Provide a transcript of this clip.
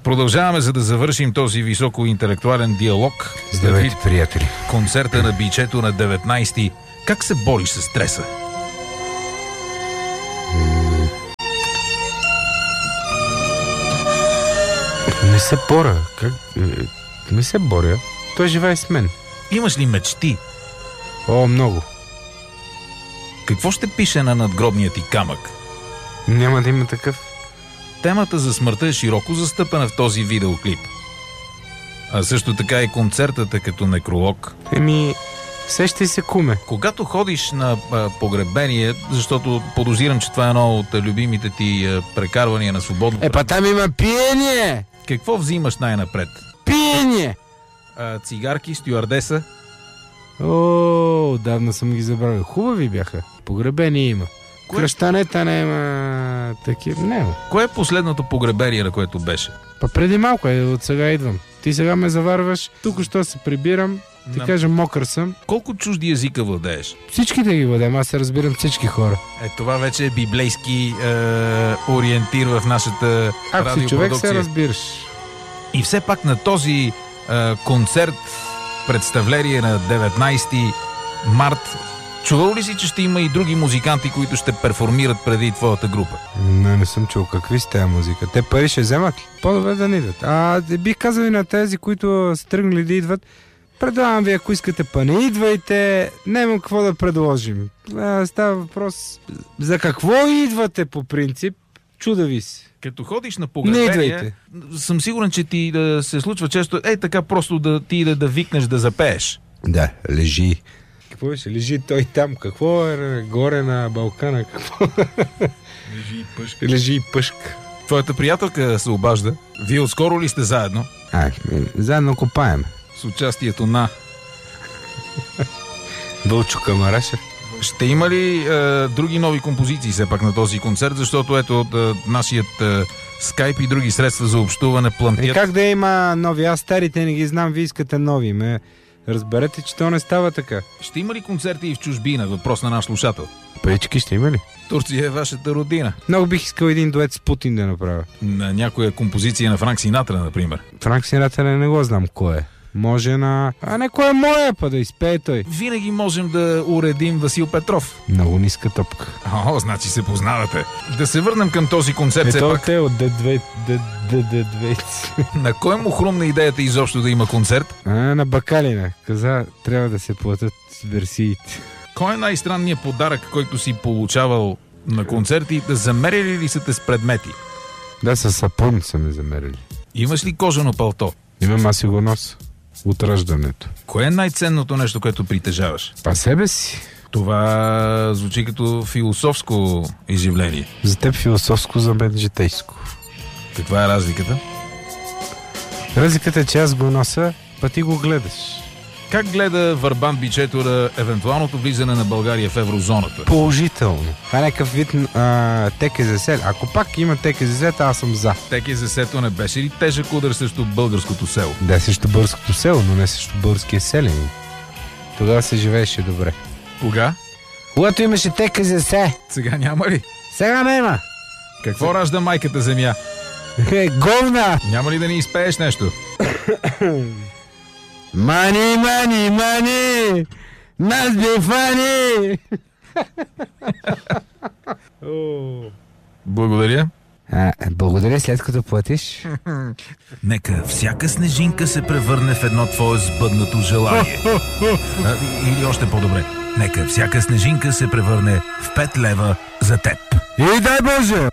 Продължаваме, за да завършим този високоинтелектуален диалог. Здравейте, приятели. Концерта на Бичето на 19-ти. Как се бориш с стреса? Не се боря. Не се боря. Той живее с мен. Имаш ли мечти? О, много. Какво ще пише на надгробния ти камък? Няма да има такъв. Темата за смъртта е широко застъпена в този видеоклип. А също така и концертата като некролог. Сещай се, куме. Когато ходиш на погребение, защото подозирам, че това е едно от любимите ти прекарвания на свободно. Там има пиение! Какво взимаш най-напред? Пиение! Цигарки, стюардеса? О, давно съм ги забравил. Хубави бяха. Погребение има. Кръщанета няма такива. Не. Кое е последното погребение, на което беше? Преди малко от сега идвам. Ти сега ме заварваш. Тук що се прибирам. Ти кажа, мокър съм. Колко чужди езика владееш? Всичките ги владеем. Аз се разбирам всички хора. Това вече е библейски ориентир в нашата радиопродукция. Ако си човек, се разбираш. И все пак на този концерт, представление на 19 март, чувал ли си, че ще има и други музиканти, които ще перформират преди твоята група? Не съм чул. Какви с тази музика? Те пари ще вземат ли? По-добре да не идват. Бих казал и на тези, които са тръгнали да идват, предлагам ви, ако искате, не идвайте, няма какво да предложим. Става въпрос за какво идвате по принцип, чуда ви се. Като ходиш на погребение, съм сигурен, че ти да се случва често, така просто да да викнеш да запееш. Да, лежи. Какво ще лежи той там? Какво е горе на Балкана? Какво? Лежи и пъшка. Твоята приятелка се обажда. Вие отскоро ли сте заедно? Заедно копаем. С участието на Вълчо Камарашев. Ще има ли други нови композиции все пак на този концерт? Защото ето нашият скайп и други средства за общуване плантят. Как да има нови? Аз старите не ги знам, вие искате нови. Разберете, че то не става така. Ще има ли концерти и в чужбина? Въпрос на наш слушател. Пречки ще има ли? Турция е вашата родина. Много бих искал един дует с Путин да направя. На някоя композиция на Франк Синатра, например. Франк Синатра не го знам кой е. Може на... не кой е моя, да изпее той. Винаги можем да уредим Васил Петров. Много ниска топка. Значи се познавате. Да се върнем към този концерт все пак. Те от D2. На кой му хрумна идеята изобщо да има концерт? На Бакалина. Каза, трябва да се платят версиите. Кой е най-странният подарък, който си получавал на концерти? Да замерили ли са те с предмети? Да, с сапун са ме замерили. Имаш ли кожено палто? Имам, аз си го нося. От раждането. Кое е най-ценното нещо, което притежаваш? Себе си. Това звучи като философско изявление. За теб философско, за мен житейско. Каква е разликата? Разликата е, че аз го нося, ти го гледаш. Как гледа Върбан Бичето на евентуалното влизане на България в еврозоната? Положително. Това е някакъв вид ТКЗС. Ако пак има ТКЗС, аз съм за. ТКЗС-то не беше ли тежък удар срещу българското село? Да, срещу българското село, но не срещу българския селен. Тогава се живееше добре. Кога? Когато имаше ТКЗС. Сега няма ли? Сега няма. Какво ражда майката земя? Говна! Няма ли да ни изпееш нещо? Мани, мани, мани! Нас би фани! Благодаря. Благодаря, след като платиш. Нека всяка снежинка се превърне в едно твое сбъднато желание. Или още по-добре. Нека всяка снежинка се превърне в 5 лева за теб. И дай Боже!